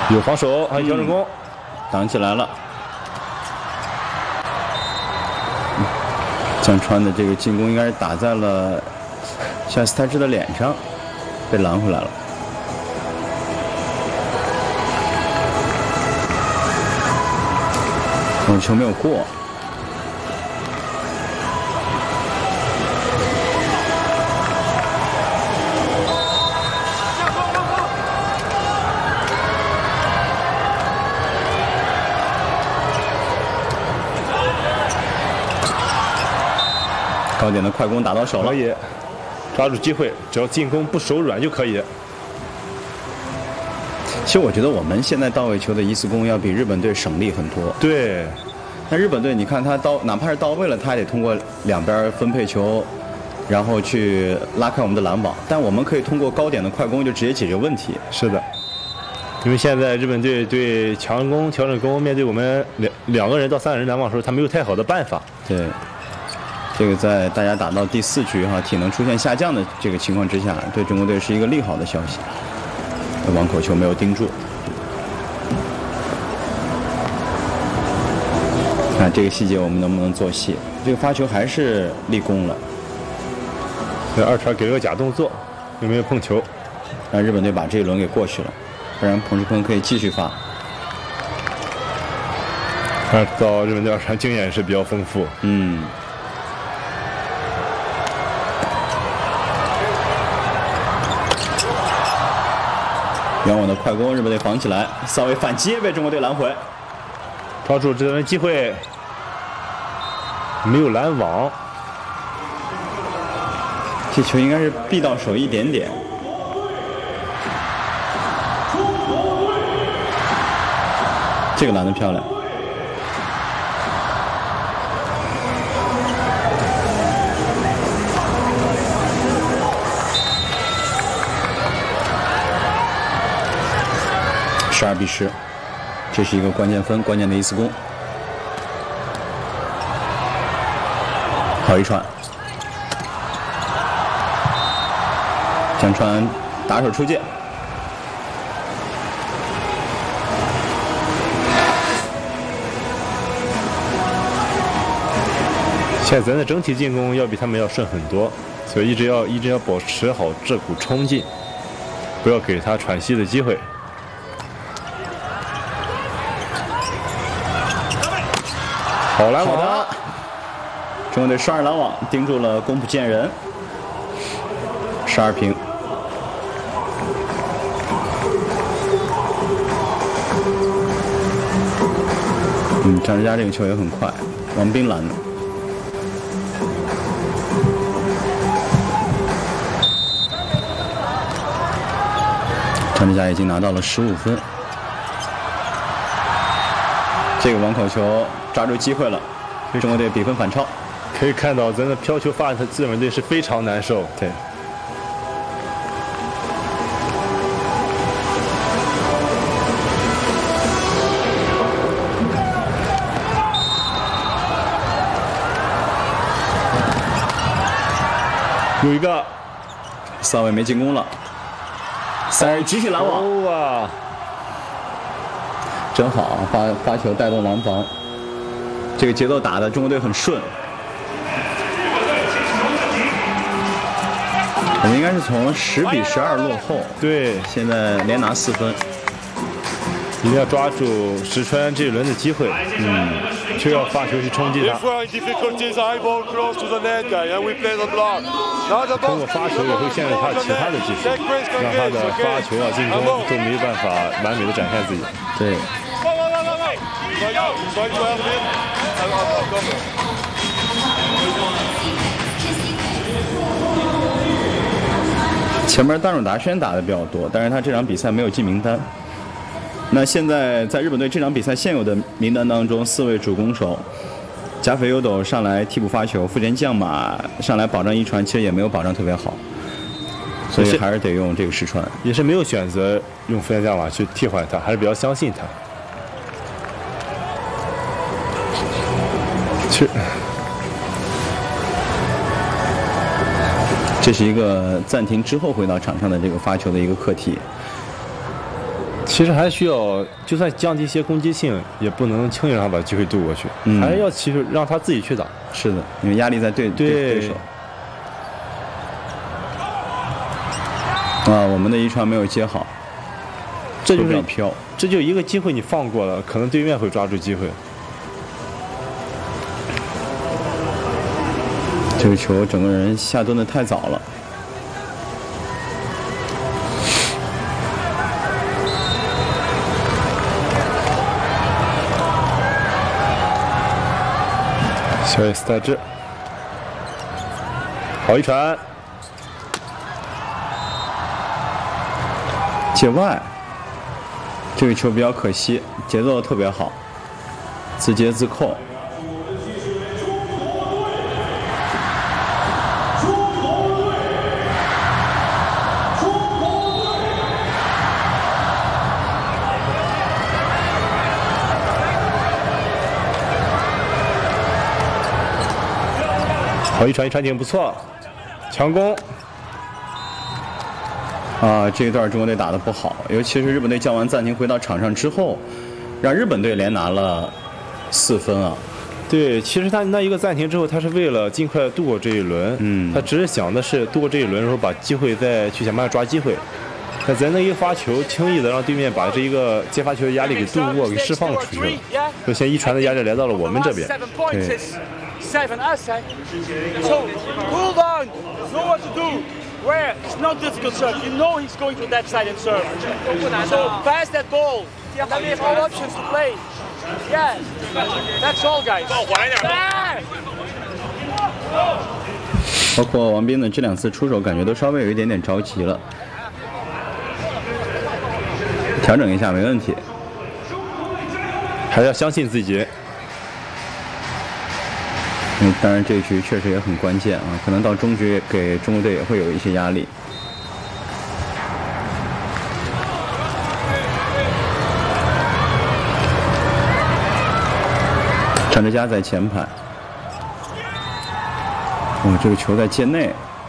有防守，还有调整攻， 挡起来了。江川的这个进攻应该是打在了夏斯泰治的脸上，被拦回来了。球没有过。高点的快攻打到手了， 可以抓住机会，只要进攻不手软就可以。 其实我觉得我们现在到位球的一次攻要比日本队省力很多。 对， 那日本队你看他哪怕是到位了，他也得通过两边分配球，然后去拉开我们的拦网。但我们可以通过高点的快攻就直接解决问题。 是的，因为现在日本队对强攻、调整攻，面对我们两个人到三个人拦网的时候，他没有太好的办法。 对。这个在大家打到第4局体能出现下降的这个情况之下，对中国队是一个利好的消息。网口球没有盯住，看这个细节我们能不能做细？这个发球还是立功了。 这二传给了个假动作，有没有碰球？ 让日本队把这一轮给过去了，不然彭世坤可以继续发。 看到日本队二传经验是比较丰富。 远网的快攻，日本队防起来，稍微反击被中国队拦回， 抓住这轮机会，没有拦网。 这球应该是避到手一点点。这个拦得漂亮。12比10，这是一个关键分，关键的一次攻。好一传，江川打手出界， 现在咱的整体进攻要比他们要顺很多，所以一直要保持好这股冲劲，不要给他喘息的机会。好拦网， 中国队双人拦网盯住了宫浦健人，12平。张志佳这个球也很快，王斌拦的。张志佳已经拿到了15分。这个网口球抓住机会了，中国队比分反超。 可以看到咱的飘球发，日本队是非常难受。 对。 有一个萨维没进攻了，3人集体拦网。 哇！ 真好，发球带动拦防，这个节奏打的中国队很顺。我们应该是从10比12落后， 对， 现在连拿4分， 一定要抓住石川这一轮的机会，就要发球去冲击他。通过发球也会限制他其他的技术，让他的发球进攻都没办法完美的展现自己。 对。前面大冢达宣打的比较多，但是他这场比赛没有进名单。那现在在日本队这场比赛现有的名单当中，4位主攻手，甲斐优斗上来替补发球，富田将马上来保障一传，其实也没有保障特别好，所以还是得用这个石川。 也是没有选择用富田将马去替换他，还是比较相信他。这是一个暂停之后回到场上的这个发球的一个课题。 其实还需要，就算降低一些攻击性，也不能轻易让他把机会渡过去，还是要其实让他自己去打。 是的，因为压力在对手。啊，我们的一传没有接好， 这就是飘， 这就一个机会你放过了，可能对面会抓住机会。 这个球整个人下蹲的太早了。 小野斯泰治，好一传， 界外，这个球比较可惜，节奏特别好，自接自扣。 好一传，一传挺不错，强攻。 啊，这一段中国队打得不好，尤其是日本队叫完暂停回到场上之后，让日本队连拿了4分啊。 对，其实他那一个暂停之后，他是为了尽快度过这一轮，他只是想的是度过这一轮，然后把机会再去想办法抓机会。但咱那一个发球，轻易的让对面把这一个接发球的压力给度过，给释放出去了。就现在一传的压力来到了我们这边。 对。 7 us, eh? So, cool down. Know what to do. Where? It's not difficult serve. You know he's going to that side and serve. So, pass that ball. And then we have all options to play. Yeah. That's all, guys. 包括王斌的这2次出手，感觉都稍微有一点点着急了。调整一下没问题。 还要相信自己。 当然，这一局确实也很关键啊，可能到中局给中国队也会有一些压力。张哲嘉在前排，这个球在界内，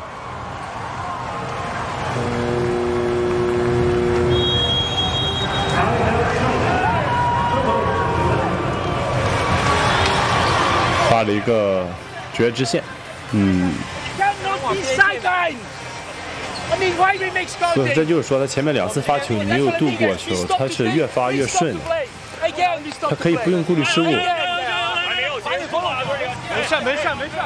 画了一个绝直线。所以这就是说，他前面2次发球你没有度过球，他是越发越顺的，他可以不用顾虑失误。 没事没事没事。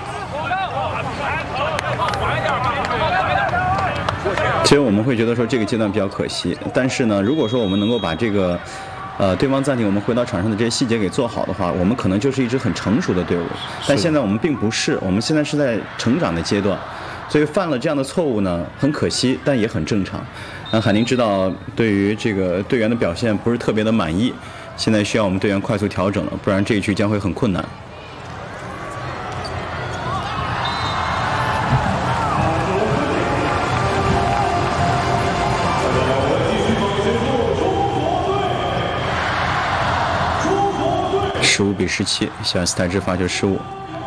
其实我们会觉得说这个阶段比较可惜，但是呢，如果说我们能够把这个对方暂停，我们回到场上的这些细节给做好的话，我们可能就是一支很成熟的队伍。但现在我们并不是，我们现在是在成长的阶段，所以犯了这样的错误呢，很可惜，但也很正常。海宁知道对于这个队员的表现不是特别的满意，现在需要我们队员快速调整了，不然这一局将会很困难。15比17，小野斯泰治发球失误。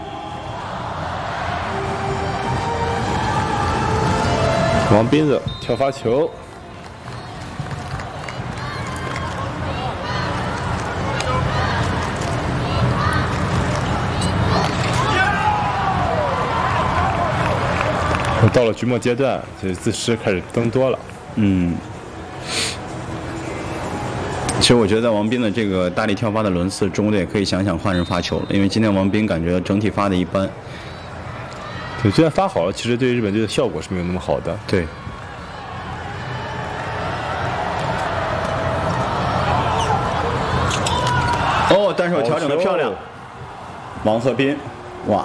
王斌的跳发球，到了局末阶段，这自失开始增多了。 其实我觉得在王斌的这个大力跳发的轮次，中国队也可以想想换人发球了，因为今天王斌感觉整体发的一般。 对，虽然发好了，其实对日本队的效果是没有那么好的。 对。哦，单手调整的漂亮，王鹤斌，哇！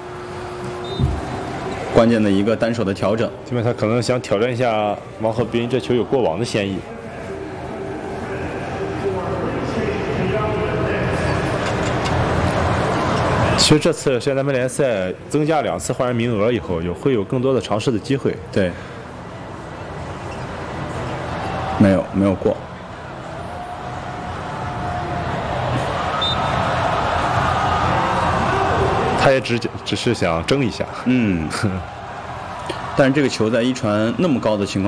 关键的一个单手的调整， 这边他可能想挑战一下王鹤斌，这球有过网的嫌疑。其实这次世界单排联赛增加2次换人名额以后，会有更多的尝试的机会。 对，没有过。 他也只是想争一下。 但是这个球在一传那么高的情况。